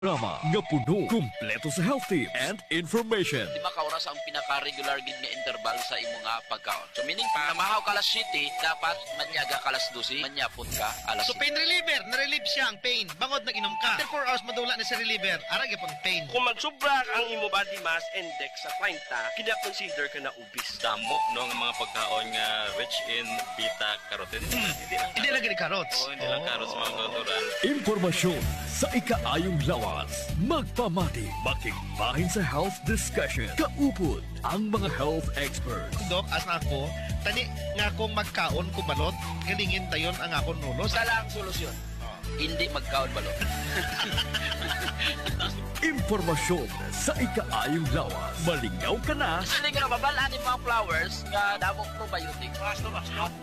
Programa nga puno, kumpleto sa health tips and information. 5 ka oras ang pinaka-regular gid nga interval sa imo nga pagkaon. So meaning pa mahaw ka alas 7, dapat manyaga ka alas 12, manyapon ka alas So 7. pain reliever, na-relieve siya ang pain. Bangod nag-inom ka. After 4 hours madula na sa reliever, ara gyapon pain. Kung magsubra ang imo body mass index sa 30, kina-consider ka na obese. Damo no nga mga pagkaon nga rich in beta carotene. Hindi lang gani carrots. Hindi lang carrots mga natural. Impormasyon sa ikaayong lawas. Magpamati, makigbahin sa health discussion. Kaupod ang mga health experts. Dok, as ako, tani nga akong magkaon ko balot, galingin tayon ang akong nulos. Sa lang solusyon. Hindi magkaon balot. Impormasyon sa ikaayong lawas. Malingaw ka na. Sili nga babalaan yung mga flowers nga damo probiotic. Ano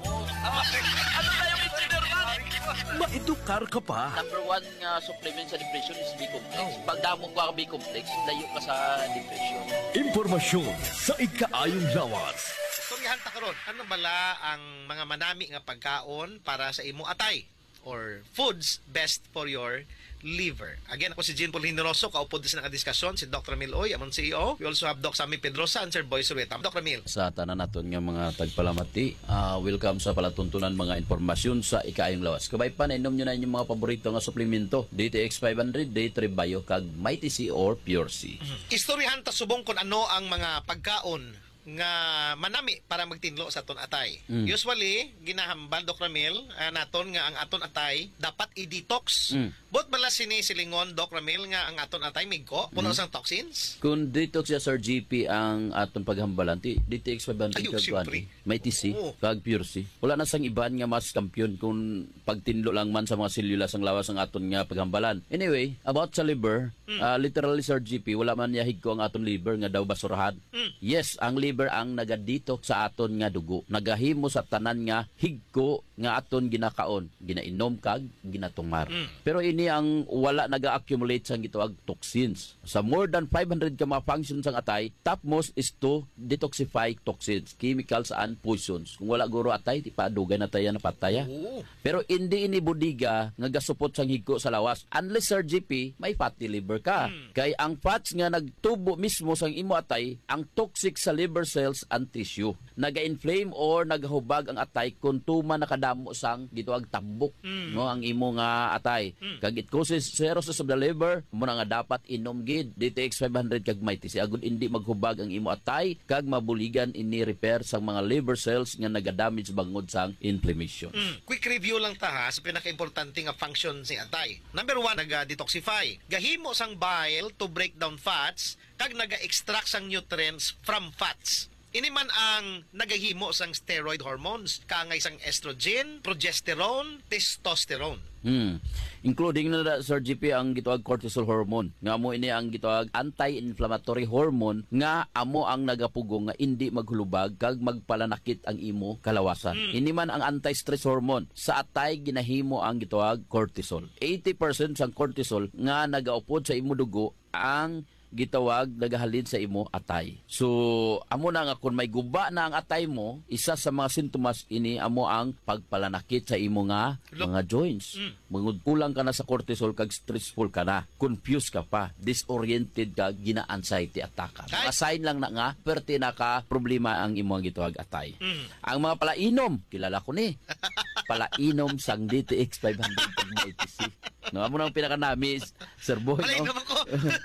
tayo consider man? Maedukar ka pa. Number 1 nga supplement sa depression is B-complex. Pag damo ka B-complex, layo ka sa depression. Impormasyon sa ikaayong lawas. Istoryahan ta karon, ano bala ang mga manami nga pagkaon para sa imo atay or foods best for your liver. Again, ako si Jean Paul Hinoroso, kaupod sa nakadiskasyon, si Dr. Ramil Oy, among CEO. We also have Doc Sammy Pedrosa and Sir Boy Sueta. Dr. Ramil. Sa tanan naton nga mga tagpalamati, welcome sa palatuntunan mga impormasyon sa ikaayong lawas. Kabay pa, nainom nyo na inyong mga paborito nga suplemento. DTX 500, D3 Bio, kag Mighty C or Pure C. Istoryahan ta subong kung ano ang mga pagkaon nga manami para magtinlo sa aton atay. Usually, ginahambal Doc Ramil naton nga ang aton atay dapat i-detox. Bot bala sini silingon Doc Ramil nga ang aton atay migko puno sang toxins. Kung detox ya Sir GP ang aton paghambalan, DTX 500 Ayun, kag siyempre. Mighty C, Oo. kag Pure C. Wala na sang iban nga mas kampiyon kung pagtinlo lang man sa mga selula sang lawas ang aton nga paghambalan. Anyway, about sa liver, literally Sir GP, wala man yahig ko ang aton liver nga daw basurahan. Yes, ang liver ang nagadetox sa aton nga dugo. Nagahimo sa tanan nga higko nga aton ginakaon, ginainom kag ginatumar. Pero ini ang wala naga-accumulate sang gituag toxins. Sa more than 500 ka mga functions sang atay, topmost is to detoxify toxins, chemicals and poisons. Kung wala guro atay, di pa dugay na tayo na pataya. Oo. Pero hindi ini budiga nga gasupot sang higko sa lawas. Unless Sir GP, may fatty liver ka. Kay ang fats nga nagtubo mismo sang imo atay, ang toxic sa liver cells and tissue. Naga-inflame or nagahubag ang atay kung tuma nakadamo sang gituag tambok no ang imo nga atay. Kag it causes cirrhosis of the liver, mo na nga dapat inom gid DTX 500 kag Mighty C agud hindi maghubag ang imo atay kag mabuligan ini repair sang mga liver cells nga nagadamage bangod sang inflammation. Quick review lang ta ha sa pinaka-importante nga function si atay. Number 1, naga-detoxify. Gahimo sang bile to break down fats kag naga-extract sang nutrients from fats. Ini man ang nagahimo sang steroid hormones, kaangay sang estrogen, progesterone, testosterone. Including na Sir GP ang gituag cortisol hormone. Nga mo ini ang gituag anti-inflammatory hormone nga amo ang nagapugong nga hindi maghulubag kag magpalanakit ang imo kalawasan. Ini man ang anti-stress hormone. Sa atay ginahimo ang gituag cortisol. 80% sang cortisol nga nagaupod sa imo dugo ang gitawag nagahalin sa imo atay. So, amo na nga kung may guba na ang atay mo, isa sa mga sintomas ini amo ang pagpalanakit sa imo nga mga joints. Mangud kulang ka na sa cortisol kag stressful ka na, confused ka pa, disoriented ka, gina-anxiety attack ka. Mga sign lang na nga, perti na ka problema ang imo gitawag atay. Ang mga palainom, kilala ko ni. Palainom sang DTX 500 kag Mighty C. No, amo nang pinaka-namis, Sir Boy. Palainom ako.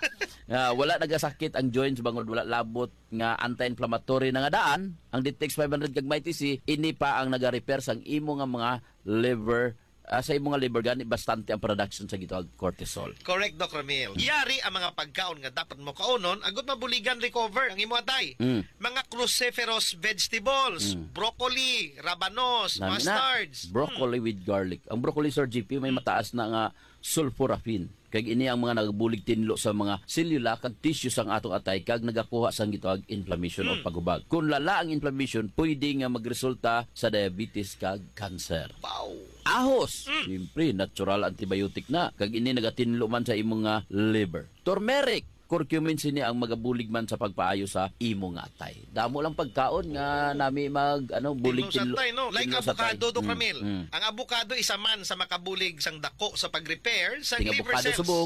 Wala nagasakit ang joints bangod wala labot nga anti-inflammatory na nga daan ang DTX 500 kag Mighty C ini pa ang naga-repair sang imo nga mga liver sa imo nga liver gani bastante ang production sa gitawag cortisol. Correct, Dr. Ramil. Yari ang mga pagkaon nga dapat mo kaunon, agot mabuligan recover ang imo atay. Mga cruciferous vegetables, broccoli, rabanos, Nami na, mustards. broccoli with garlic. Ang broccoli Sir GP may mataas na nga sulforaphane. Kag ini ang mga nagbulig tinlo sa mga selula kag tissue sang atong atay kag nagakuha sang gitawag inflammation o paghubag. Kung lala ang inflammation, pwede nga magresulta sa diabetes kag cancer. Wow. Ahos, siyempre natural antibiotic na kag ini nagatinlo man sa imong nga liver. Turmeric, curcumin sini ang magabulig man sa pagpaayo sa imo nga atay. Damo lang pagkaon nga nami bulig Tinlo sa tay, no? Like tinlo sa tay. avocado, Dok Ramil. Mm. Ang avocado isa man sa makabulig sang dako sa pag-repair sa Ting liver avocado cells. subong.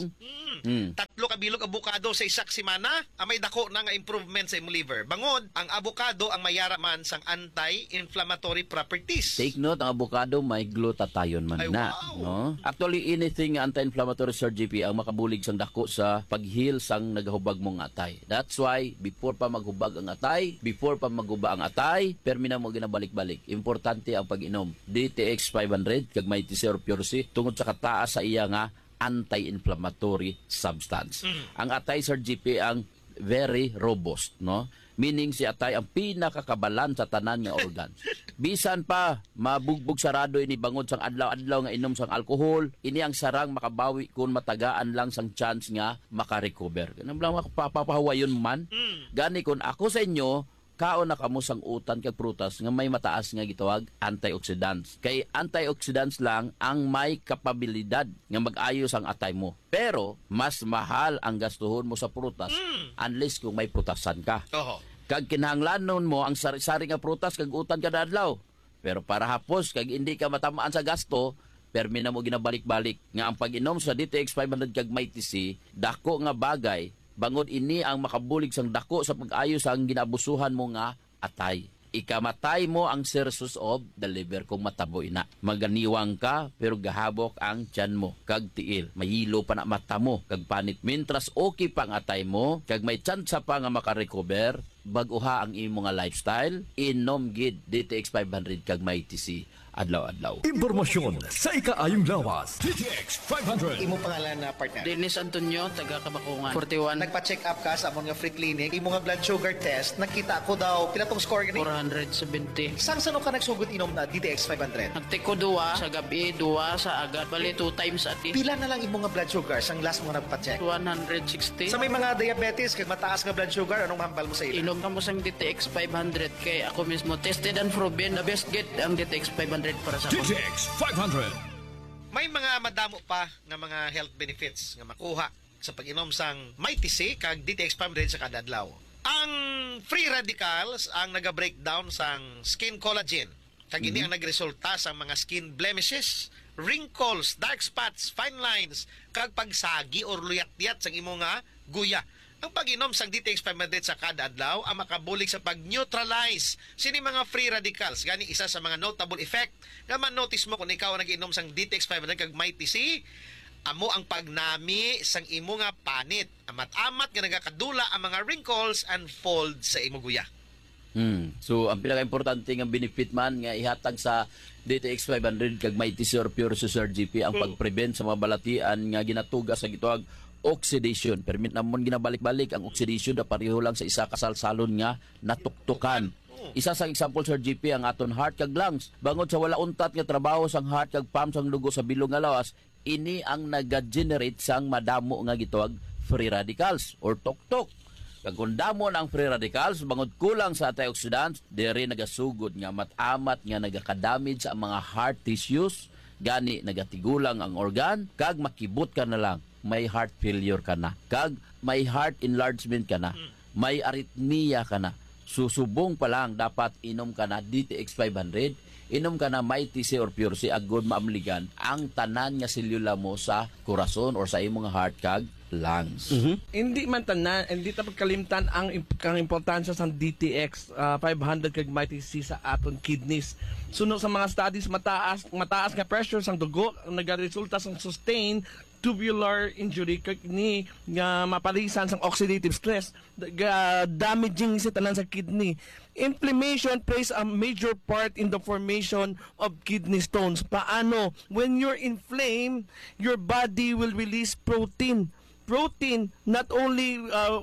Tatlo ka bilog avocado sa isak semana, may dako na nga improvement sa imong liver. Bangod, ang avocado ang mayara man sang anti-inflammatory properties. Take note, ang avocado may glutathione man Ay, na. wow. No? Actually, anything anti-inflammatory, Sir GP, ang makabulig sang dako sa pag-heal sang nagahubag mong atay. That's why, before pa maghubag ang atay, before pa maghuba ang atay, permina mo ginabalik-balik. Importante ang pag-inom. DTX 500, kag may TC or Pure C, tungod sa kataas sa iya nga anti-inflammatory substance. Ang atay, Sir GP, ang very robust, no? Meaning si atay ang pinakakabalan sa tanan nga organs. Bisan pa mabugbog sarado ini bangod sang adlaw-adlaw nga inom sang alcohol, ini ang sarang makabawi kung matagaan lang sang chance nga makarecover. Ganun lang mapapahawayon man. Gani kun ako sa inyo, kaon na kamo sang utan kag prutas nga may mataas nga gitawag antioxidants. Kay antioxidants lang ang may kapabilidad nga mag-ayos ang atay mo. Pero mas mahal ang gastuhon mo sa prutas unless kung may prutasan ka. Oho. Kag kinahanglanon mo ang sari-sari nga prutas kag utan kada adlaw. Pero para hapos kag hindi ka matamaan sa gasto, permi na mo ginabalik-balik nga ang pag-inom sa DTX 500 kag may TC, dako nga bagay. Bangod ini ang makabulig sang dako sa pag-ayos ang ginabusuhan mo nga atay. Ikamatay mo ang sources of the liver kung mataboy na. Maganiwang ka pero gahabok ang tiyan mo kag tiil. Mahilo pa na mata mo kag panit. Mintras okay pang atay mo kag may tsansa pa nga makarecover, baguha ang imo nga lifestyle, inom gid DTX 500 kag may TC adlaw-adlaw. Impormasyon sa ikaayong lawas. DTX 500. Imo pangalan na partner. Dennis Antonio, taga Kabakungan. 41, Nagpa-check up ka sa amon nga free clinic, imo nga blood sugar test, nakita ko daw pila tong score gani. 470. Sang sano ka nagsugod inom na DTX 500? Nagtiko duwa sa gabi, duwa sa agad. Bali 2 times ati. Pila na lang imo nga blood sugar sang last mo nagpa-check? 160. Sa may mga diabetes kag mataas nga blood sugar, anong hambal mo sa ila? Inom ka mo sang DTX 500 kay ako mismo tested and proven the best get ang DTX 500 para sa ako. DTX 500. May mga madamo pa nga mga health benefits nga makuha sa pag-inom sang Mighty C kag DTX 500 sa kada adlaw. Ang free radicals ang naga-breakdown sang skin collagen. Kag ini ang nagresulta sa mga skin blemishes, wrinkles, dark spots, fine lines, kag pagsagi or luyat-yat sang imo nga guya. Ang pag-inom sang DTX 500 sa kada adlaw ang makabulig sa pag-neutralize sini mga free radicals. Gani isa sa mga notable effect nga man-notice mo kung ikaw ang nag-inom sang DTX 500 kag Mighty C, amo ang pagnami sang imo nga panit. Amat-amat nga nagakadula ang mga wrinkles and folds sa imo guya. So ang pinaka-importante nga benefit man nga ihatag sa DTX 500 kag may TC or Pure Sir GP ang pag-prevent sa mga balatian nga ginatuga sa gituag oxidation. Permit namon ginabalik-balik ang oxidation na pareho lang sa isa kasalsalon nga natuktukan. Isa sa example, Sir GP, ang aton heart kag lungs. Bangod sa wala untat nga trabaho sang heart kag pump sang dugo sa bilog nga lawas, ini ang naga-generate sang madamo nga gituag free radicals or tuktok. Kag kung damo ang free radicals, bangod kulang sa antioxidants, diri nagasugod nga matamat nga nagaka-damage sa mga heart tissues, gani nagatigulang ang organ, kag makibot ka na lang, may heart failure ka na, kag may heart enlargement ka na, may arrhythmia ka na. Susubong pa lang dapat inom ka na DTX 500, inom ka na Mighty C or Pure C agud maamligan ang tanan nga selula mo sa corazon or sa imong heart kag lungs. Hindi man tanan, hindi ta pagkalimtan ang importansya sa DTX 500 kag Mighty C sa aton kidneys. Suno sa mga studies mataas nga pressure sang dugo ang nagaresulta sang sustained tubular injury kag ni nga mapalisan sang oxidative stress damaging sa tanan sa kidney. Inflammation plays a major part in the formation of kidney stones. Paano? When you're inflamed, your body will release protein not only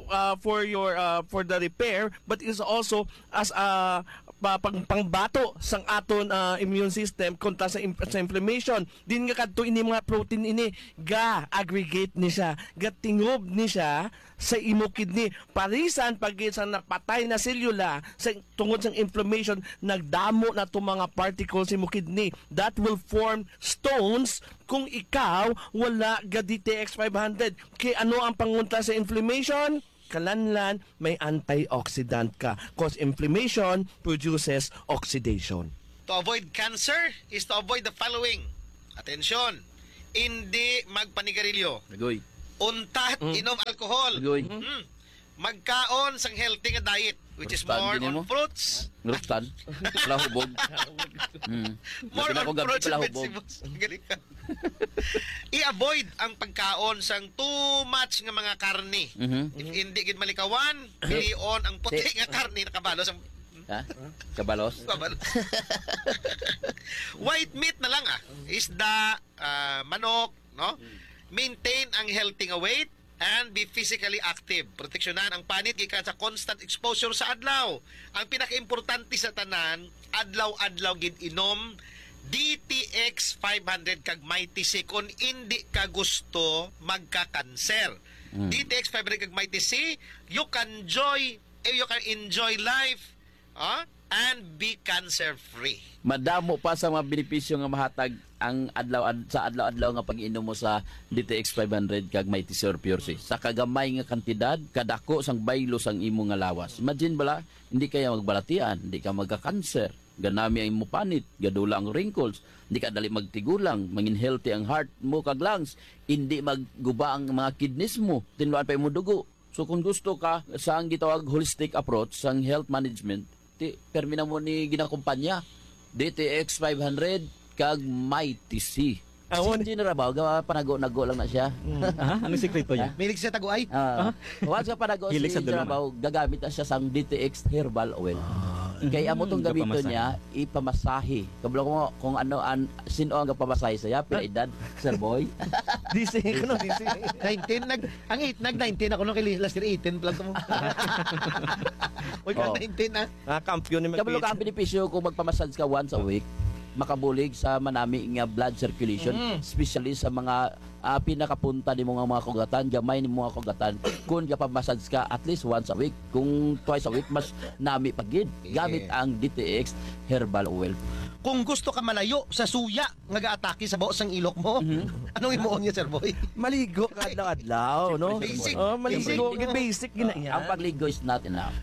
for the repair but is also as a pangbato sang aton immune system kontra sa inflammation. Din nga kadto ini mga protein ini ga aggregate ni siya, ga tingob ni siya sa imo kidney. Parisan pag sa napatay na selula sa tungod sa inflammation, nagdamo na itong mga particles sa imo kidney. That will form stones kung ikaw wala ga DTX 500. Kaya ano ang pangunta sa inflammation? Kalanlan, may antioxidant ka. Cause inflammation produces oxidation. To avoid cancer is to avoid the following. Atensyon, hindi magpanigarilyo. Agoy. Untat, inom alcohol. Agoy. Magkaon sang healthy nga diet, which is Rustan, more gini on mo? fruits. Ngruptan. Pala hubog. More Lakin ako on gabi fruits pala and hubog. vegetables. Galing ka. I-avoid ang pagkaon sang too much nga mga karne. If hindi gid malikawan, pilion ang puti nga karne nakabalo sa Ha? Kabalos? kabalo. White meat na lang isda, manok, no? Maintain ang healthy nga weight and be physically active. Proteksyonan ang panit gikan sa constant exposure sa adlaw. Ang pinakaimportante sa tanan, adlaw-adlaw gid inom DTX 500 kag Mighty C kung hindi ka gusto magka-cancer. DTX 500 kag Mighty C, you can enjoy life and be cancer-free. Madamo pa sa mga benepisyo nga mahatag ang adlaw-adlaw nga pag-inom mo sa DTX 500 kag Mighty C or Pure C. Sa kagamay nga kantidad, kadako sang baylo sang imo nga lawas. Imagine bala, hindi kaya magbalatian, hindi ka magka-cancer, ganami ang imo panit, gadula ang wrinkles, hindi ka dali magtigulang, mangin healthy ang heart mo kag lungs, hindi magguba ang mga kidneys mo, tinluan pa imo dugo. So kung gusto ka sa ang gitawag holistic approach sang health management, permina mo ni ginakumpanya DTX 500 kag Mighty C. Hindi na rabaw, panago-nago lang na siya. Anong sekreto niya? Milig siya taguay. Once ka panago Hilig sa si dulungan. rabaw, gagamit na siya sang DTX herbal oil. Kaya amo tong gamito Kapamasahe. niya, ipamasahe. Kabalo ko kung ano sino ang kapamasahe sa pila edad, Sir Boy. DC, kuno DC. 19 nag 19 ako no kay last year 18 lang mo. Oy ka Oh. 19 Kampiyon ni Kabalo ka ang benepisyo kung magpamassage ka once a week, makabulig sa manami nga blood circulation, especially sa mga pinakapunta ni mga kugatan, gamay ni mga kugatan. Kung kapamassage ka at least once a week, kung twice a week, mas nami pagid. Gamit ang DTX herbal oil. Kung gusto ka malayo sa suya nga gaatake sa baos sang ilok mo, anong imuon niya, Sir Boy? Maligo ka adlaw-adlaw, no? Basic. Maligo, basic gina Ang pagligo is not enough.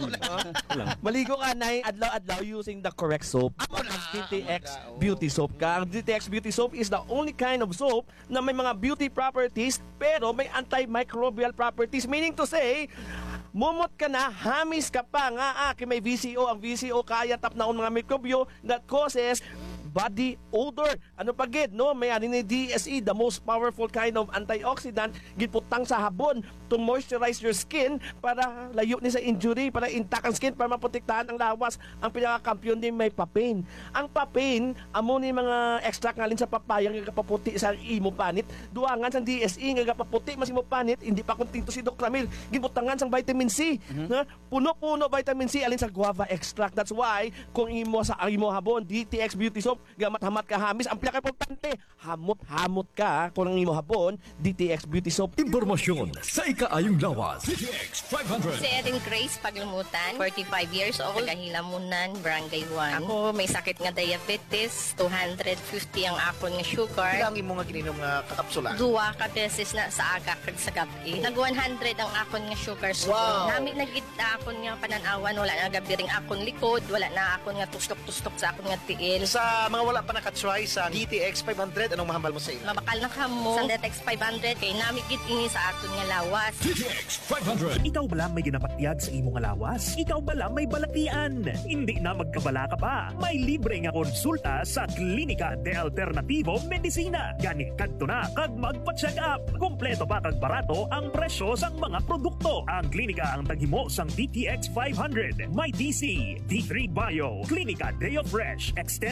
Maligo ka na adlaw-adlaw using the correct soap. DTX Beauty Soap ka. Ang DTX Beauty Soap is the only kind of soap na may mga beauty properties pero may antimicrobial properties. Meaning to say, mumot ka na, hamis ka pa nga kay may VCO. Ang VCO kaya tapnaon mga mikrobyo that causes body odor. Ano pa gid, no? May ani ni DSE, the most powerful kind of antioxidant, giputang sa habon to moisturize your skin para layo ni sa injury, para intact ang skin, para maprotektahan ang lawas. Ang pinakakampiyon din may papain. Ang papain, amo ni mga extract ngalin sa papaya nga kapaputi sa imo panit. Duangan sang DSE nga kapaputi mas imo panit, hindi pa kontinto si Doc Ramil. Gibutangan sang vitamin C. Na puno-puno vitamin C alin sa guava extract. That's why kung imo sa imo habon DTX Beauty Soap, gamat-hamat ka hamis, ang pinaka-importante, hamot-hamot ka kung ang imo habon DTX Beauty Soap. Impormasyon sa ikaayong lawas. DTX 500. Si Erin Grace Paglumutan, 45 years old, Gahilamunan, Barangay 1. Ako may sakit nga diabetes, 250 ang akon nga sugar. Ilang imo nga gininom nga kakapsula? Duwa ka beses na sa aga kag sa gabi. Nag 100 ang akon nga sugar. Wow. Nami nagit akon nga pananawan, wala na gabi ring akon likod, wala na akon nga tustok-tustok sa akon nga tiil. Sa mga wala pa nakatry sa DTX 500, anong mahambal mo sa ila? Mabakal na kamo sa DTX 500 kay nami gid ini sa aton nga lawas. DTX 500. Ikaw bala may ginapatyag sa imong lawas? Ikaw bala may balatian? Hindi na magkabala ka pa. May libre nga konsulta sa Klinika de Alternativo Medicina. Gani kadto na kag magpa-check up. Kompleto pa kag barato ang presyo sang mga produkto. Ang klinika ang taghimo sang DTX 500, Mighty C, D3 Bio, Klinika Deo Fresh, Extend Food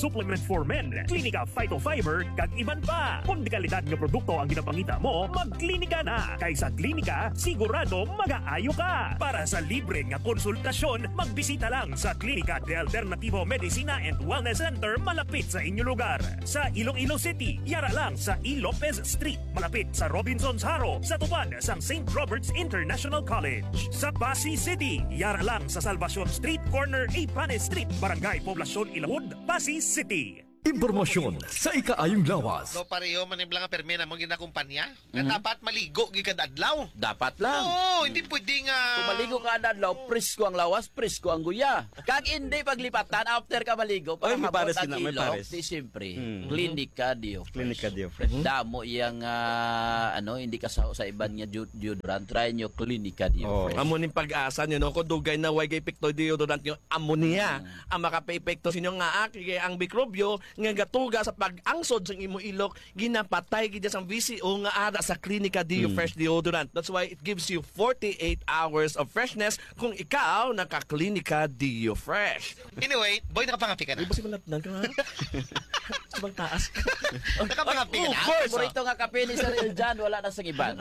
supplement for men, Klinika Phytofiber, kag iban pa. Kung di kalidad nga produkto ang ginapangita mo, magklinika na. Kay sa klinika, sigurado mag-aayo ka. Para sa libre nga konsultasyon, magbisita lang sa Klinika de Alternativo Medicina and Wellness Center malapit sa inyong lugar. Sa Iloilo City, yara lang sa E. Lopez Street, malapit sa Robinson's Haro, sa tupad sang St. Robert's International College. Sa Pasig City, yara lang sa Salvacion Street, corner Ipane Street, Barangay Poblacion Ilawod, Pasig City. Impormasyon sa ikaayong lawas. No pareho man lang ang permina mong ginakumpanya. Nga dapat maligo gid adlaw. Dapat lang. Oo, hindi pwede nga. Kung maligo ka na adlaw, presko ang lawas, presko ang guya. Kag hindi paglipatan, after ka maligo, Ay, may hapon pares ang sila, may ilong, pares. di siyempre, Klinika Dio Fresh. Klinika Dio Fresh. Damo iyang, hindi ka sa iban nga deodorant, try nyo Klinika Dio Fresh. Amo ning pag-asa nyo, no? Kung dugay na way epekto deodorant nyo, ammonia. Ang makape-epekto sinyo nga kaya ang mikrobyo nga gatuga sa pag-angsod sa imo ilok, ginapatay gid sa VCO nga ara sa Klinika Dio Fresh deodorant. That's why it gives you 48 hours of freshness kung ikaw naka-Klinika Dio Fresh. Anyway, boy, nakapangapi ka na. Iba si manatnan ka ha? Sabang taas. Nakapangapi ka na. Paborito nga kape ni Sir Eljan, wala na sa iban.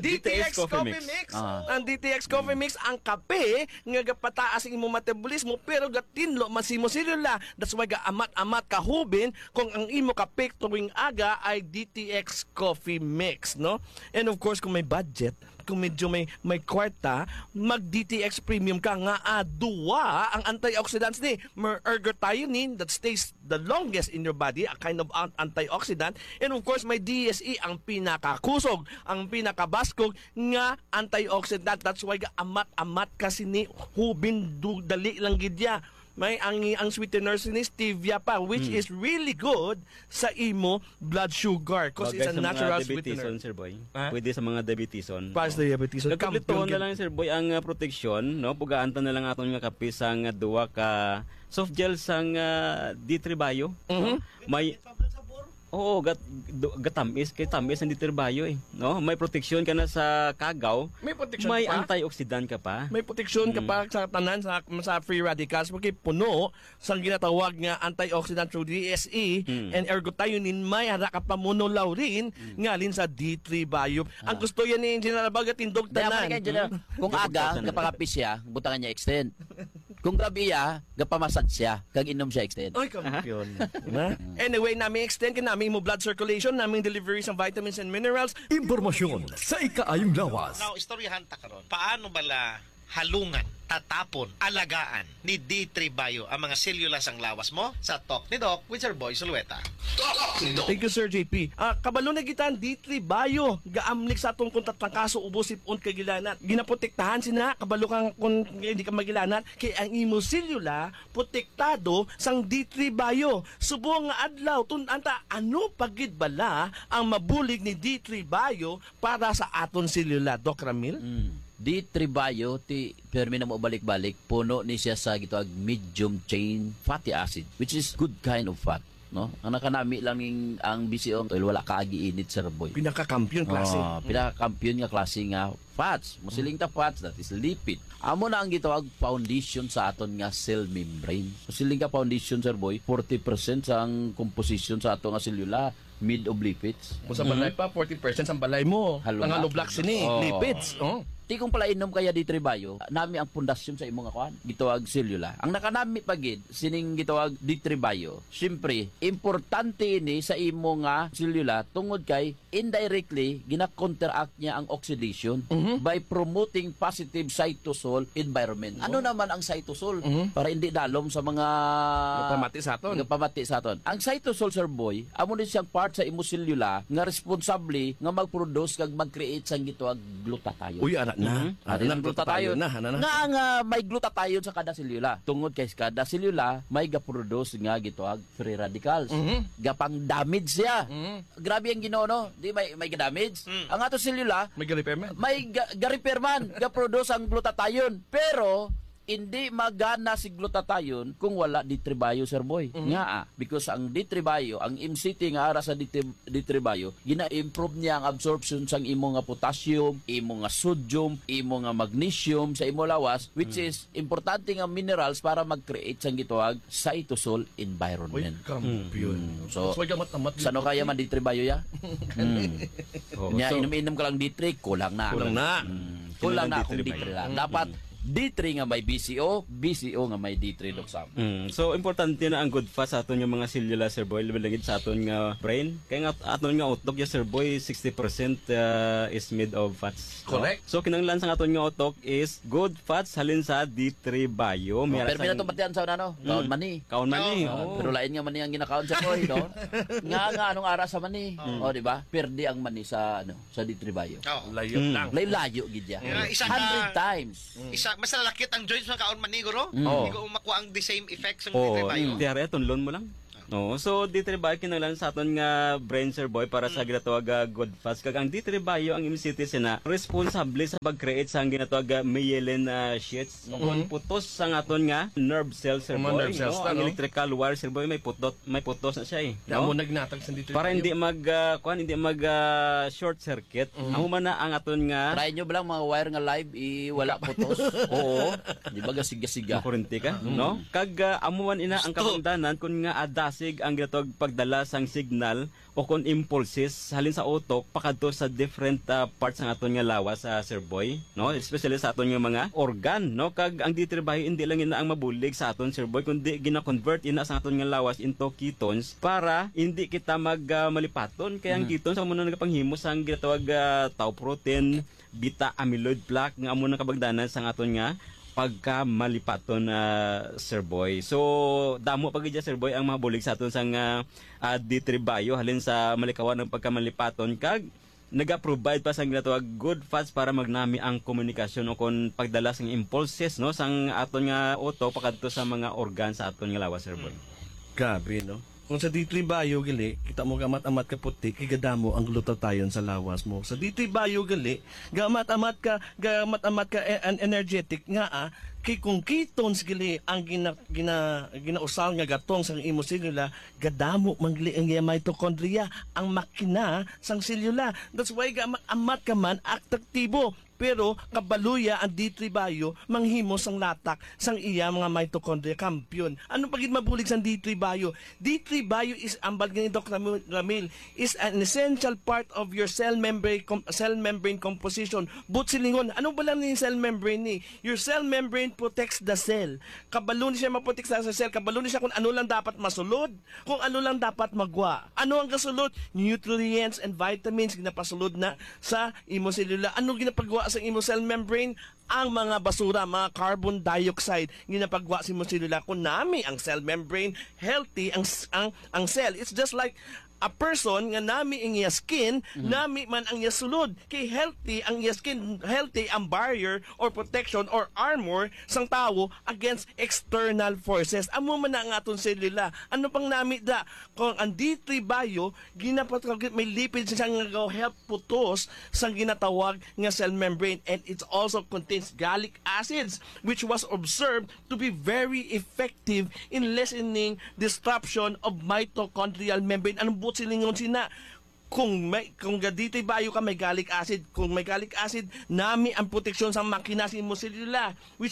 DTX Coffee Mix. Ang DTX Coffee Mix, ang kape nga gapataas ang imong metabolismo pero gatinlo masimo silula. That's why gaamat-amat kahubin kung ang imo kape tuwing aga ay DTX Coffee Mix, no? And of course, kung may budget, kung medyo may kwarta, mag DTX Premium ka nga duwa ang antioxidants ni ergothioneine that stays the longest in your body, a kind of antioxidant, and of course may DSE ang pinakakusog, ang pinakabaskog nga antioxidant. That's why amat-amat kasi ni hubin dali lang gidya. May ang sweetener ni stevia pa, which is really good sa imo blood sugar because it's a natural sweetener. Sir Boy. Pwede sa mga diabeteson. Para sa diabetes. Nagkaplito na lang, Sir Boy, ang proteksyon, no? Pugaantan na lang aton nga kape sang duwa ka soft gel sang D3 Bio. No? May gatamis kay tamis ang D3 Bio no? May proteksyon ka na sa kagaw. May proteksyon may pa. antioxidant ka pa. May proteksyon ka pa sa tanan sa free radicals porque puno sa ginatawag nga antioxidant through DSE and ergothioneine. May hara ka pa monolaurin ngalin sa D3 Bio. Ang gusto yan ni Engineer Baga tindog tanan. Kung aga, kapakapi siya, butangan niya extend. Kung gabi gapamasad siya, kag inom siya extend. Ay, kampiyon. Anyway, namin extend ka namin mo blood circulation, namin delivery ng vitamins and minerals. Impormasyon sa ikaayong lawas. Now, istoryahan ta karon. Paano bala halungan, tatapon, alagaan ni D3 Bio ang mga selula sang lawas mo sa Talk ni Doc with Sir Boy Sulueta. Thank you, Sir JP. Kabalo na gitan D3 Bio. Gaamlik sa atong kung tatrangkaso ubos sipon kagilanat. Ginaprotektahan sina kabalo kang kung hindi ka magilanat kay ang imo selula protektado sang D3 Bio. Subo nga adlaw tunanta ano pagid bala ang mabulig ni D3 Bio para sa aton selula, Doc Ramil? D3 Bio, permi na mo balik-balik, puno ni siya sa gitawag medium chain fatty acid, which is good kind of fat. No? Ang nakanami lang ang BCO, wala kaagi init, Sir Boy. Pinaka-kampiyon klase. Pinaka-kampiyon nga klase nga fats. Musiling ta fats, that is lipid. Amo na ang gitawag foundation sa aton nga cell membrane. Musiling ka foundation, Sir Boy, 40% sa ang composition sa aton nga selula mid of lipids. Kung sa balay pa, 40% sa balay mo. Ang hollow blocks ni lipids. Ti kung pala inom kaya D3 Bio, nami ang pundasyon sa imong kuan, gitawag selula. Ang nakanami pagid sining gitawag D3 Bio. Syempre, importante ini sa imo nga selula tungod kay indirectly gina-counteract niya ang oxidation by promoting positive cytosol environment. Ano naman ang cytosol? Para hindi dalom sa mga pamati sa aton. Ang cytosol, Sir Boy, amo ni siyang part sa imo selula nga responsable nga mag-produce kag mag-create sang gitawag glutathione. Uy, anak na. Ang glutathione na. Nga may glutathione sa kada selula. Tungod kay kada selula may ga-produce nga gitawag free radicals. Gapang damage siya. Grabe ang Ginoo, no? Di may ga-damage. Ang ato selula may ga-repair man. May ga-repair man, ga-produce ang glutathione. Pero hindi magana si glutathione kung wala D3 bio, Sir Boy. Nga because ang D3 bio, ang MCT nga ara sa D3 bio, gina-improve niya ang absorption sang imo nga potassium, imo nga sodium, imo nga magnesium sa imo lawas, which is importante nga minerals para mag-create sang gitawag cytosol environment. So, sano kaya man D3 bio ya? Nya inom-inom ka lang D3, kulang na. Kulang na kung D3 lang. Dapat D3 nga may BCO, BCO nga may D3 doksam. So importante na ang good fat sa aton yung mga selula, Sir Boy, labalagid sa aton nga brain. Kaya nga aton nga utok ya, Sir Boy, 60% is made of fats. Correct. So kinanglan sa aton nga utok is good fats halin sa D3 bio. Pero pinato batian sa ano? Kaon mani. Kaon mani. Pero lain nga mani ang ginakaon sa Boy, no? Nga anong ara sa mani? O di ba? Perdi ang mani sa sa D3 bio. Layo lang. Layo gid ya. 100 times. Mas lalakit ang joints mga kaon man ni guro. Mm. Hindi ko makuha ang the same effects ng D3 bio. Diare tunlon mo lang. No, so D3 bio kinanglan sa aton nga brain, Sir Boy, para sa ginatawag good fats. Kag ang D3 bio ang MCT sina responsable sa pag-create sa ginatawag myelin sheaths. Kung putos sa aton nga nerve cells, Sir Boy, ang electrical wire, Sir Boy, may putos na siya eh. Amo nagnatag sa D3 para hindi mag short circuit. Amo man na ang aton nga try nyo ba lang mga wire nga live wala putos. Oo. Di ba gasiga-siga. Makurente ka, no? Kag amo man ina ang kapangdanan kun nga adas ang ginatawag pagdala sang signal o kung impulses halin sa utok pakadto sa different parts ng aton nga lawas sa Sir Boy, no? Especially sa aton nga mga organ, no? Kag ang D3 bio hindi lang ina ang mabulig sa aton, Sir Boy, kundi gina-convert ina sa aton nga lawas into ketones para hindi kita malipaton. Kaya ang ketones amo na nagapanghimo sang ginatawag tau protein, beta amyloid plaque nga amo na kabagdanan sa aton nga pagka malipaton Sir Boy. So damo pag Sir Boy ang mabulig sa aton sang D3 bio halin sa malikawan ng pagka malipaton kag naga-provide pa sang ginatawag good fats para magnami ang komunikasyon o kon pagdala sang impulses, no, sang aton nga utok pakadto sa mga organ sa aton nga lawas, Sir Boy. Gabi, no? Kung sa D3 bio gali, kita mo gamat-amat ka puti, kigadamo ang glutathione sa lawas mo. Sa D3 bio gali, gamat-amat ka energetic nga kay kung ketones gali ang ginausal nga gatong sang imo selula, gadamo mangli ang mitochondria, ang makina sang selula. That's why gamat-amat ka man aktibo. Pero kabaluya ang D3 bio manghimo sang latak sang iya mga mitochondria kampiyon. Ano pagid mabulig sang D3 bio? D3 bio is ambal gani Dr. Ramil is an essential part of your cell membrane composition. Silingon, ano ba lang ni cell membrane ni? Your cell membrane protects the cell. Kabalo ni siya maprotek sa cell, kabalo ni siya kung ano lang dapat masulod, kung ano lang dapat magwa. Ano ang kasulod? Nutrients and vitamins ginapasulod na sa imo selula. Ano ginapagwa sa imo cell membrane? Ang mga basura, mga carbon dioxide ginapagwa sa imo selula. Kung nami ang cell membrane healthy ang cell, it's just like a person nga nami ang iya skin, nami man ang iya sulod. Kay healthy ang iya skin, healthy ang barrier or protection or armor sang tawo against external forces. Amo man na ang aton selula. Ano pang nami da? Kung ang D3 bio ginapatawag may lipids siya nga help putos sang ginatawag nga cell membrane, and it also contains gallic acids which was observed to be very effective in lessening disruption of mitochondrial membrane. Anong silingon sina kung D3 bio ka may gallic acid, kung may gallic acid nami ang proteksyon sa makina sa imo selula which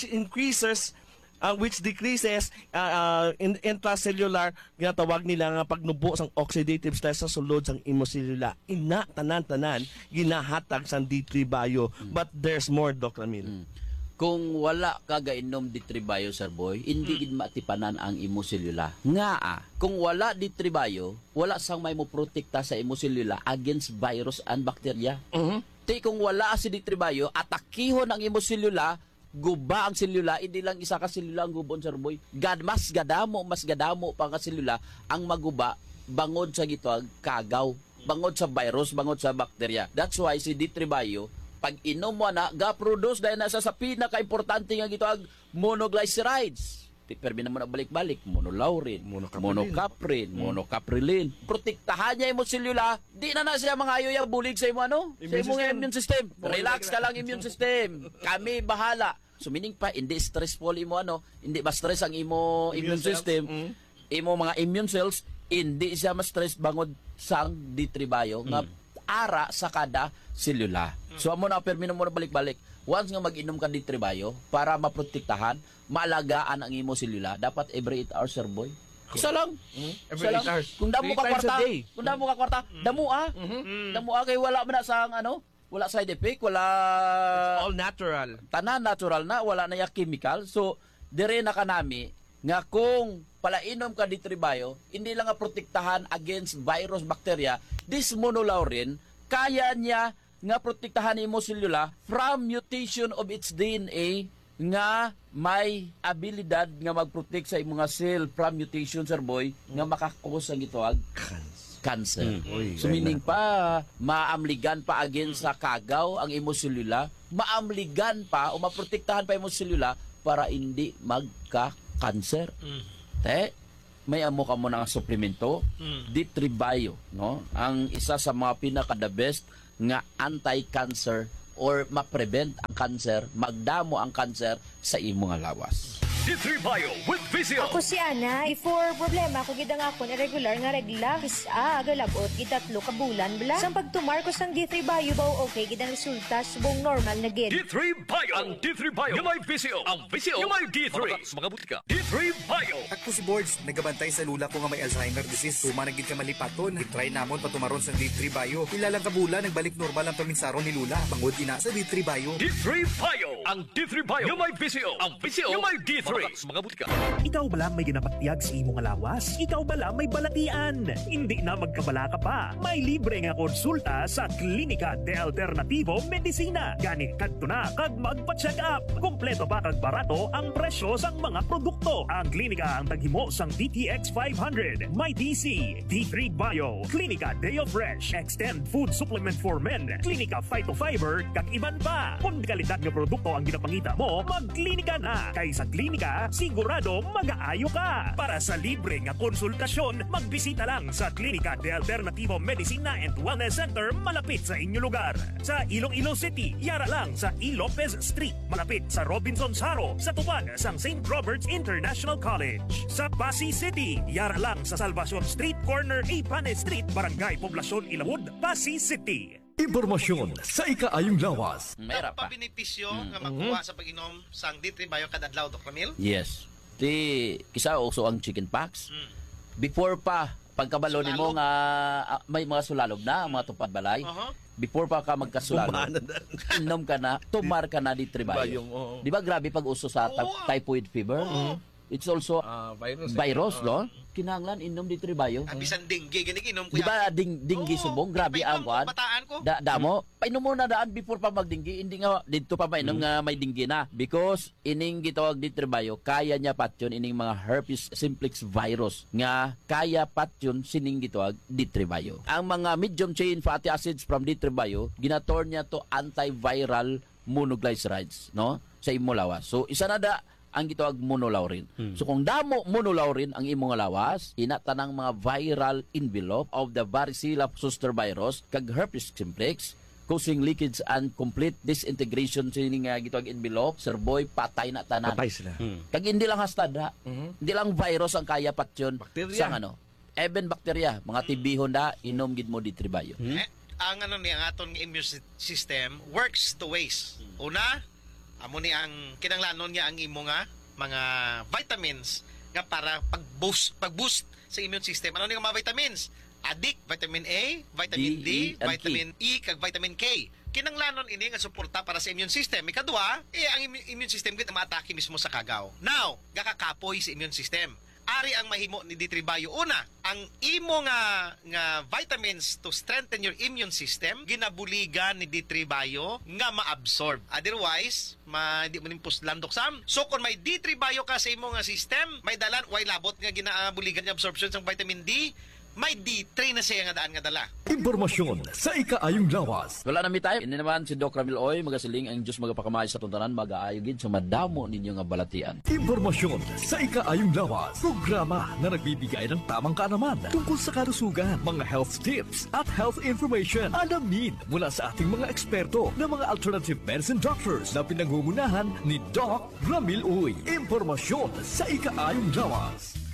decreases intracellular ginatawag nila nga pagnubo sang oxidative stress sa sulod sang imo selula. Ina tanan ginahatag sang D3 bio, but there's more, Dr. Ramil. Kung wala ka gainom D3 bio, Sir Boy, hindi gid matipanan ang imo selula. Nga kung wala D3 bio, wala sang may mo protekta sa imo selula against virus and bacteria. Ti kung wala si D3 bio, atakihon ang imo selula, guba ang selula, hindi lang isa ka selula ang gubon, Sir Boy. Mas gadamo pa nga selula ang maguba bangod sa gitawag kagaw, bangod sa virus, bangod sa bacteria. That's why si D3 bio pag inom mo na, ga-produce dahil nasa sa pinaka-importante nga gitawag monoglycerides. Perbi na mo na balik-balik, monolaurin, monocaprin, monocaprilin. Protektahan niya imo selula, di na siya mga ayoy bulig sa imo sa imong immune system. Relax ka lang immune system. Kami bahala. So meaning pa hindi stressful imo hindi ba stress ang imo immune system, imo mga immune cells hindi siya ma-stress bangod sang D3 bio nga ara sa kada selula. So amo na permino mo na balik-balik. Once nga mag-inom ka D3 bio para maprotektahan, maalagaan ang imo selula, dapat every 8 hours, sir boy. Isa lang. Every Isa 8 lang. hours. Kung damo 3 ka times a kwarta, day. kung damo ka kwarta, damo kay wala man na sang wala side effect, wala All natural. tanan natural na, wala na ya chemical. So dire na kanami nga kung palainom ka D3 bio, hindi lang nga protektahan against virus, bacteria, this monolaurin kaya niya nga protektahan imo selula from mutation of its DNA nga may abilidad nga mag-protect sa imong cell from mutation, sir boy, nga makakos ang gitawag cancer. So meaning pa maamligan pa against sa kagaw ang imo selula, maamligan pa o maprotektahan pa imo selula para hindi magka-cancer. Te, may amo ka mo ng suplemento, D3 bio, no? Ang isa sa mga pinaka-the best nga anti-cancer or ma-prevent ang cancer, magdamo ang cancer sa imong lawas. D3 Bio with Visio. Ako si Ana, before problema ako gidang ako na regular nga regla, agalagot gitatlo ka bulan bla. Sang pagtumar ko sang D3 Bio baw okay gidang resulta subong normal na gid. D3 Bio. Ang D3 Bio yung may Visio. Ang Visio yung may D3. Mga butika. D3 Bio. Ako si Boards, nagabantay sa lula ko nga may Alzheimer disease. Tumanagid ka malipaton. I-try namon patumaron sa D3 Bio. Ilalang kabulan, nagbalik normal ang paminsaron ni Lula. Pangod ina sa D3 Bio. D3 Bio. Ang D3 Bio yung may Visio. Ang Visio yung may D3. Mga butika. Ikaw bala may ginapatiag sa imong lawas? Ikaw bala may balatian? Hindi na magkabala ka pa. May libre nga konsulta sa Klinika de Alternativo Medicina. Gani kadto na kag magpa-check up. Kompleto pa kag barato ang presyo sang mga produkto. Ang klinika ang taghimo sang DTX 500, may DC, D3 Bio, Klinika Deo Fresh, Extend Food Supplement for Men, Klinika Phytofiber, kag iban pa. Kung kalidad nga produkto ang ginapangita mo, magklinika na. Kay sa klinika, sigurado mag-aayo ka. Para sa libre nga konsultasyon, magbisita lang sa Klinika de Alternativo Medicina and Wellness Center malapit sa inyong lugar. Sa Iloilo City, yara lang sa E. Lopez Street, malapit sa Robinson Saro, sa tupad sang St. Robert's International College. Sa Pasig City, yara lang sa Salvacion Street, corner Ipane Street, Barangay Poblacion Ilawod, Pasig City. Impormasyon sa ikaayong lawas. Mayra pa. Benepisyo nga makuha sa pag-inom sang D3 Bio kada adlaw, Dr. Ramil? Yes. Kisa uso ang chicken pox. Before pa pagkabalo nimo nga may mga sulalog na, mga tupad balay. Before pa ka magkasulalog, inom ka na, tumar ka na D3 Bio. Di ba grabe pag uso sa typhoid fever? It's also virus, no? Kinanglan inom D3 Bio. Bisan dengue gani inom ko. Di ba dinggi subong? Grabe ang kuan. Damo, painom mo na daan before pa magdinggi. Hindi nga dito pa mainom nga may dinggi na. Because ining gitawag D3 Bio, kaya niya patyon ining mga herpes simplex virus nga kaya patyon sining gitawag D3 Bio. Ang mga medium chain fatty acids from D3 Bio, ginaturn niya to antiviral monoglycerides, no? Sa imo lawas. So isa na da ang gitawag monolaurin. So kung damo monolaurin ang imong lawas, ina tanang mga viral envelope of the varicella zoster virus kag herpes simplex causing leakage and complete disintegration sa nga gitawag envelope, sir boy, patay na tanan. Patay sila. Kag hindi lang hastad ha. Hindi lang virus ang kaya patyon sa even bacteria, mga tibihon da inom gid mo D3 Bio. Ang ang aton immune system works two ways. Una, amo ni ang kinanglanon niya ang imo nga mga vitamins nga para pag-boost sa immune system. Ano ni nga mga vitamins? Adik, vitamin A, vitamin D, vitamin E, kag vitamin K. Kinanglanon ini nga suporta para sa immune system. Ikadua, ang immune system gid maatake mismo sa kagaw. Now, gakakapoy sa immune system. Ari ang mahimo ni D3 Bio. Una, ang imo nga vitamins to strengthen your immune system, ginabuligan ni D3 Bio nga ma-absorb. Otherwise, hindi mo nimpos landok sam. So, kung may D3 Bio ka sa imo nga system, may dalan, way labot nga ginabuligan ni absorption sa vitamin D, may D3 na siya nga daan nga dala. Impormasyon sa ikaayong lawas. Wala na mi tayo. Ini naman si Doc Ramil Oy, magasiling ang Diyos magapakamay sa tuntanan, mag-aayogin sa madamo ninyo nga balatian. Impormasyon sa ikaayong lawas. Programa na nagbibigay ng tamang kaalaman tungkol sa kalusugan, mga health tips at health information. Alamin mula sa ating mga eksperto na mga alternative medicine doctors na pinangungunahan ni Doc Ramil Uy. Impormasyon sa ikaayong lawas.